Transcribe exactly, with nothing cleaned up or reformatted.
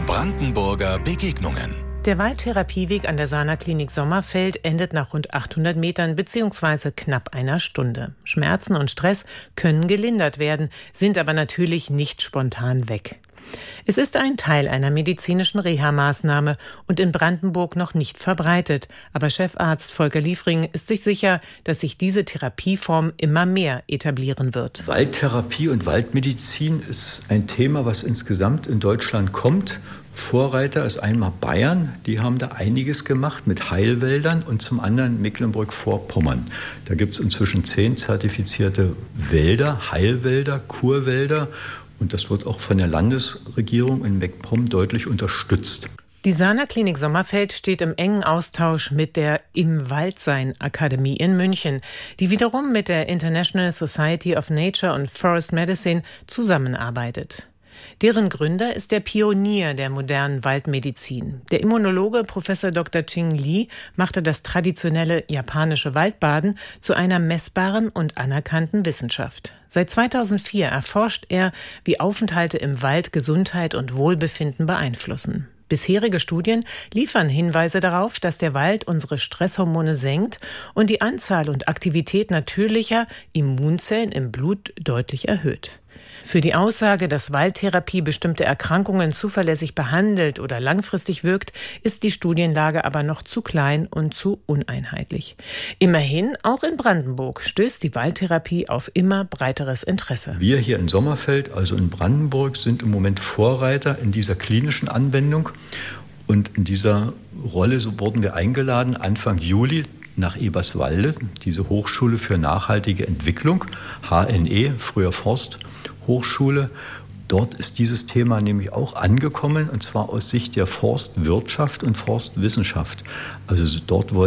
Brandenburger Begegnungen. Der Waldtherapieweg an der Sana Klinik Sommerfeld endet nach rund achthundert Metern bzw. knapp einer Stunde. Schmerzen und Stress können gelindert werden, sind aber natürlich nicht spontan weg. Es ist ein Teil einer medizinischen Reha-Maßnahme und in Brandenburg noch nicht verbreitet. Aber Chefarzt Volker Liefring ist sich sicher, dass sich diese Therapieform immer mehr etablieren wird. Waldtherapie und Waldmedizin ist ein Thema, was insgesamt in Deutschland kommt. Vorreiter ist einmal Bayern, die haben da einiges gemacht mit Heilwäldern, und zum anderen Mecklenburg-Vorpommern. Da gibt es inzwischen zehn zertifizierte Wälder, Heilwälder, Kurwälder, und das wird auch von der Landesregierung in MacPom deutlich unterstützt. Die Sana Klinik Sommerfeld steht im engen Austausch mit der Im Waldsein Akademie in München, die wiederum mit der International Society of Nature and Forest Medicine zusammenarbeitet. Deren Gründer ist der Pionier der modernen Waldmedizin. Der Immunologe Professor Doktor Ching Li machte das traditionelle japanische Waldbaden zu einer messbaren und anerkannten Wissenschaft. Seit zweitausendvier erforscht er, wie Aufenthalte im Wald Gesundheit und Wohlbefinden beeinflussen. Bisherige Studien liefern Hinweise darauf, dass der Wald unsere Stresshormone senkt und die Anzahl und Aktivität natürlicher Immunzellen im Blut deutlich erhöht. Für die Aussage, dass Waldtherapie bestimmte Erkrankungen zuverlässig behandelt oder langfristig wirkt, ist die Studienlage aber noch zu klein und zu uneinheitlich. Immerhin, auch in Brandenburg stößt die Waldtherapie auf immer breiteres Interesse. Wir hier in Sommerfeld, also in Brandenburg, sind im Moment Vorreiter in dieser klinischen Anwendung. Und in dieser Rolle so wurden wir eingeladen, Anfang Juli nach Eberswalde, diese Hochschule für nachhaltige Entwicklung, H N E, früher Forsthochschule. Dort ist dieses Thema nämlich auch angekommen, und zwar aus Sicht der Forstwirtschaft und Forstwissenschaft. Also dort wollen